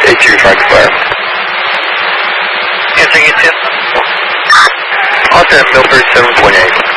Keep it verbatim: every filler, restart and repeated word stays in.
eight two, trying to flare. Answering it two. Austin, Milford seven point eight.